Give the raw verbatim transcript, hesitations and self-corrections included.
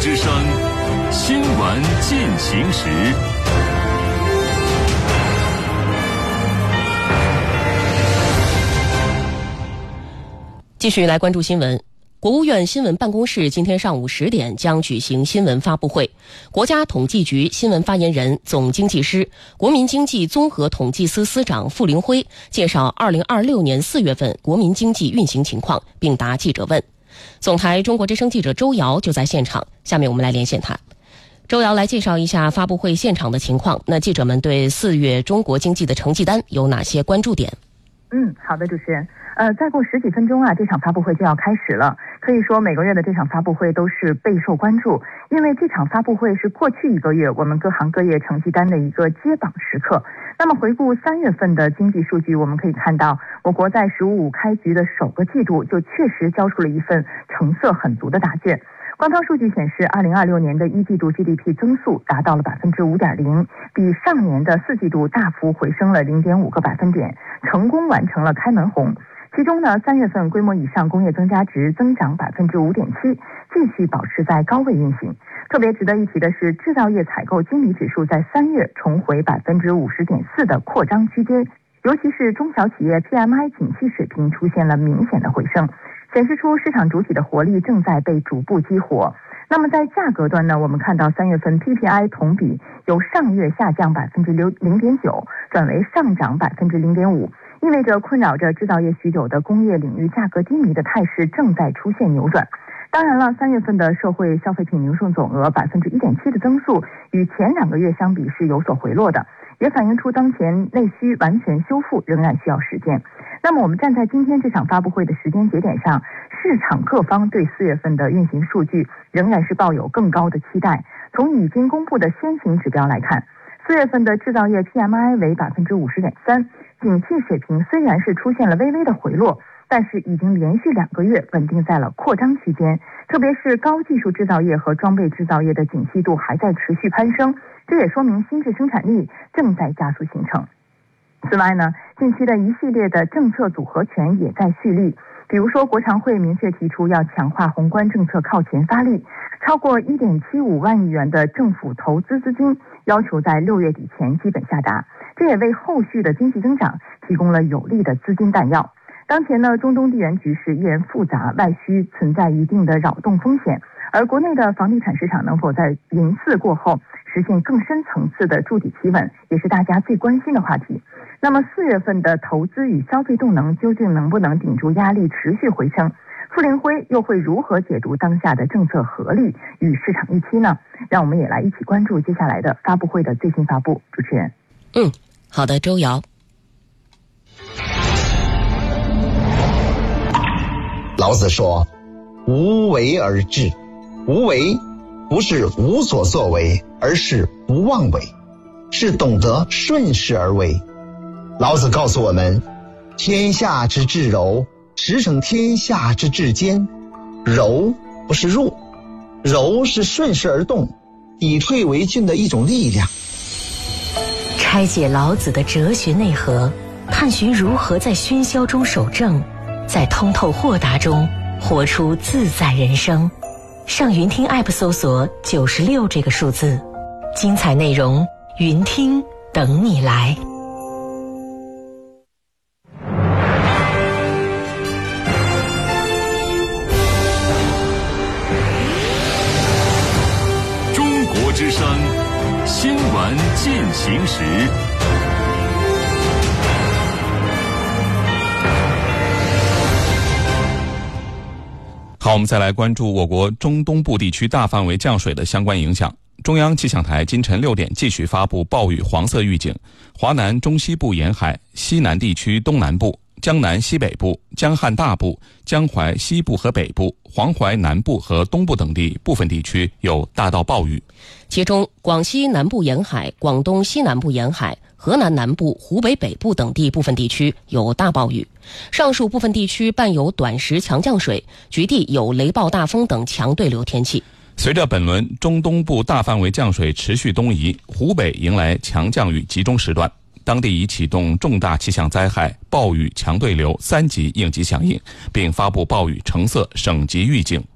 之声新闻进行时。 继续来关注新闻。国务院新闻办公室今天上午十点将举行新闻发布会，国家统计局新闻发言人、总经济师、国民经济综合统计司司长傅凌辉介绍二零二六年四月份国民经济运行情况，并答记者问。总台中国之声记者周瑶就在现场，下面我们来连线他。周瑶来介绍一下发布会现场的情况。那记者们对四月中国经济的成绩单有哪些关注点？ 嗯，好的，主持人。呃，再过十几分钟啊，这场发布会就要开始了。可以说每个月的这场发布会都是备受关注，因为这场发布会是过去一个月我们各行各业成绩单的一个接榜时刻。那么回顾三月份的经济数据，我们可以看到我国在十五五开局的首个季度就确实交出了一份成色很足的答卷。官方数据显示，二零二六年的一季度 G D P 增速达到了 百分之五点零， 比上年的四季度大幅回升了 零点五个百分点，成功完成了开门红。其中呢，三月份规模以上工业增加值增长 百分之五点七， 继续保持在高位运行。特别值得一提的是，制造业采购经理指数在三月重回 百分之五十点四 的扩张区间，尤其是中小企业 P M I 景气水平出现了明显的回升，显示出市场主体的活力正在被逐步激活。那么在价格端呢，我们看到三月份 P P I 同比由上月下降 百分之零点九 转为上涨 百分之零点五， 意味着困扰着制造业许久的工业领域价格低迷的态势正在出现扭转。当然了，三月份的社会消费品零售总额 百分之一点七 的增速与前两个月相比是有所回落的，也反映出当前内需完全修复仍然需要时间。那么我们站在今天这场发布会的时间节点上，市场各方对四月份的运行数据仍然是抱有更高的期待。从已经公布的先行指标来看，四月份的制造业 P M I 为 百分之五十点三， 景气水平虽然是出现了微微的回落，但是已经连续两个月稳定在了扩张区间，特别是高技术制造业和装备制造业的景气度还在持续攀升，这也说明新质生产力正在加速形成。此外呢，近期的一系列的政策组合拳也在蓄力，比如说国常会明确提出要强化宏观政策靠前发力，超过 一点七五万亿元的政府投资资金要求在六月底前基本下达，这也为后续的经济增长提供了有力的资金弹药。当前呢，中东地缘局势依然复杂，外需存在一定的扰动风险，而国内的房地产市场能否在银四过后实现更深层次的筑底企稳，也是大家最关心的话题。那么四月份的投资与消费动能究竟能不能顶住压力持续回升？傅凌辉又会如何解读当下的政策合力与市场预期呢？让我们也来一起关注接下来的发布会的最新发布。主持人， 嗯，好的，周瑶。 老子说，无为而治。无为不是无所作为，而是不妄为，是懂得顺势而为。老子告诉我们，天下之至柔，驰骋天下之至坚。柔不是弱，柔是顺势而动，以退为进的一种力量。 拆解老子的哲学内核，探寻如何在喧嚣中守正，在通透豁达中活出自在人生。上云听 App 搜索九十六这个数字，精彩内容云听等你来。 中国之声新闻进行时。 好，我们再来关注我国中东部地区大范围降水的相关影响。中央气象台今晨六点继续发布暴雨黄色预警，华南中西部沿海、西南地区东南部、江南西北部、江汉大部、江淮西部和北部、黄淮南部和东部等地部分地区有大到暴雨。 其中，广西南部沿海、广东西南部沿海、河南南部、湖北北部等地部分地区有大暴雨，上述部分地区伴有短时强降水，局地有雷暴大风等强对流天气。 随着本轮中东部大范围降水持续东移，湖北迎来强降雨集中时段，当地已启动重大气象灾害暴雨强对流三级应急响应，并发布暴雨橙色省级预警。